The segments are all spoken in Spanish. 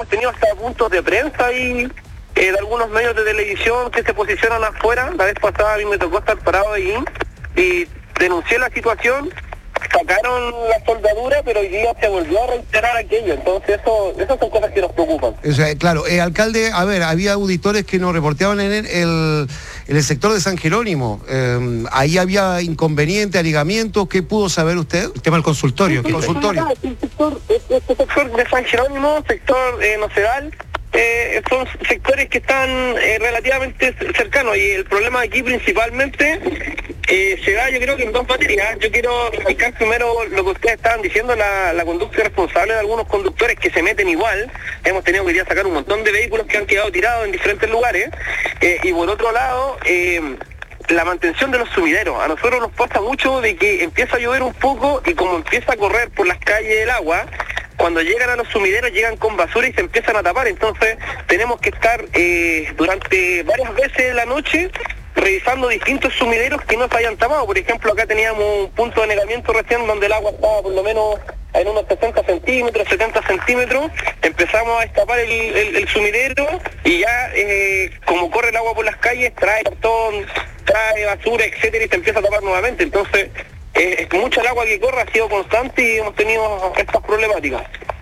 hemos tenido hasta puntos de prensa y de algunos medios de televisión que se posicionan afuera. La vez pasada a mí me tocó estar parado ahí y denuncié la situación, sacaron la soldadura, pero hoy día se volvió a reiterar aquello. Entonces esas son cosas que nos preocupan. O sea, claro, alcalde, a ver, había auditores que nos reporteaban en el sector de San Jerónimo. Ahí había inconveniente, aligamiento. ¿Qué pudo saber usted? El tema del consultorio. Sí, consultorio. Este sector de San Jerónimo, sector Nocedal, son sectores que están relativamente cercanos, y el problema aquí principalmente se da, yo creo que en dos materias. Yo quiero recalcar primero lo que ustedes estaban diciendo, la conducta irresponsable de algunos conductores que se meten igual. Hemos tenido que ir a sacar un montón de vehículos que han quedado tirados en diferentes lugares, y por otro lado, la mantención de los sumideros. A nosotros nos pasa mucho de que empieza a llover un poco y como empieza a correr por las calles el agua, cuando llegan a los sumideros llegan con basura y se empiezan a tapar. Entonces tenemos que estar durante varias veces en la noche revisando distintos sumideros que no se hayan tapado. Por ejemplo, acá teníamos un punto de anegamiento recién donde el agua estaba por lo menos en unos 60 centímetros, 70 centímetros. Empezamos a destapar el sumidero y ya como corre el agua por las calles, trae cartón, trae basura, etcétera, y se empieza a tapar nuevamente. Entonces mucho el agua que corre ha sido constante y hemos tenido estas problemáticas.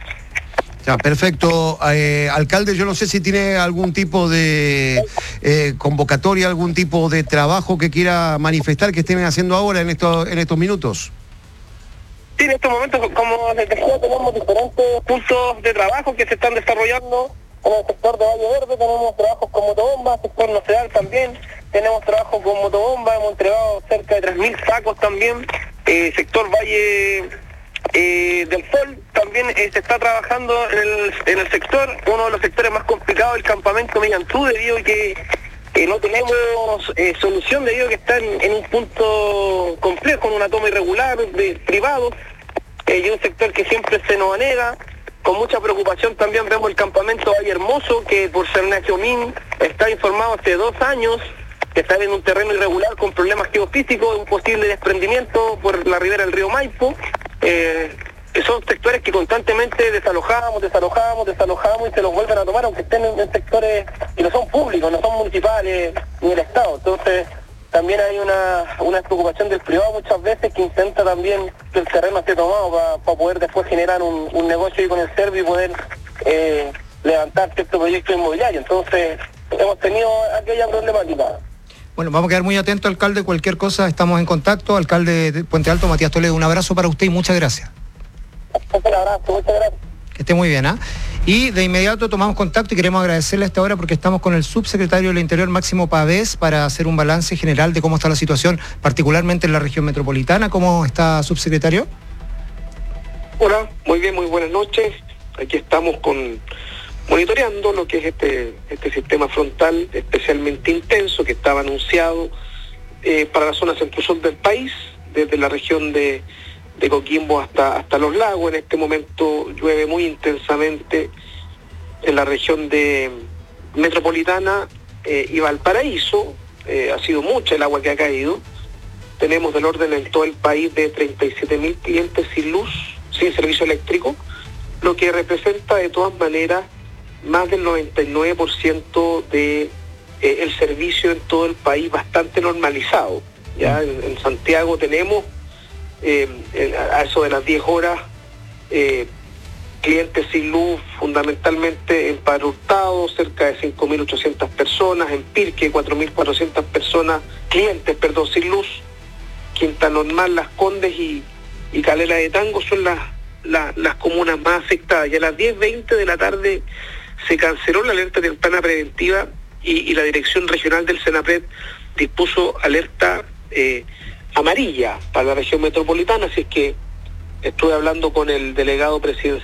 Ya, perfecto. Alcalde, yo no sé si tiene algún tipo de convocatoria, algún tipo de trabajo que quiera manifestar que estén haciendo ahora en estos minutos. Sí, en estos momentos, como les decía, tenemos diferentes puntos de trabajo que se están desarrollando. En el sector de Valle Verde tenemos trabajos con motobomba, sector Nocedal también tenemos trabajo con motobomba, hemos entregado cerca de 3.000 sacos también. Sector Valle del Sol también se está trabajando en el sector, uno de los sectores más complicados, el campamento Millantú, debido a que no tenemos solución, debido a que está en un punto complejo, en una toma irregular de privados, y un sector que siempre se nos anega. Con mucha preocupación también vemos el campamento Valle Hermoso, que por ser Naciomín está informado hace 2 años que está en un terreno irregular con problemas geofísicos, un posible desprendimiento por la ribera del río Maipo. Son sectores que constantemente desalojamos y se los vuelven a tomar, aunque estén en sectores que no son públicos, no son municipales ni el Estado. Entonces también hay una preocupación del privado muchas veces que intenta también que el terreno esté tomado para poder después generar un negocio ahí con el Servi y poder levantar cierto proyecto inmobiliario. Entonces hemos tenido aquella problemática. Bueno, vamos a quedar muy atentos, alcalde. Cualquier cosa, estamos en contacto. Alcalde de Puente Alto, Matías Toledo, un abrazo para usted y muchas gracias. Un abrazo, muchas gracias. Que esté muy bien, ¿ah? Y de inmediato tomamos contacto y queremos agradecerle a esta hora porque estamos con el subsecretario del Interior, Máximo Pavés, para hacer un balance general de cómo está la situación, particularmente en la región metropolitana. ¿Cómo está, subsecretario? Hola, muy bien, muy buenas noches. Aquí estamos monitoreando lo que es este sistema frontal especialmente intenso que estaba anunciado para la zona centro-sur del país, desde la región de Coquimbo hasta Los Lagos. En este momento llueve muy intensamente en la región de metropolitana y Valparaíso. Ha sido mucha el agua que ha caído. Tenemos del orden en todo el país de 37.000 clientes sin luz, sin servicio eléctrico, lo que representa de todas maneras más del 99% de el servicio en todo el país bastante normalizado. Ya en Santiago tenemos a eso de las 10 horas clientes sin luz, fundamentalmente en Padre Hurtado, cerca de 5.800 personas, en Pirque 4.400 personas, clientes sin luz. Quinta Normal, Las Condes y Calera de Tango son las comunas más afectadas. Y a las 10:20 de la tarde se canceló la alerta temprana preventiva y la Dirección Regional del Senapred dispuso alerta amarilla para la región metropolitana. Así es que estuve hablando con el delegado presidencial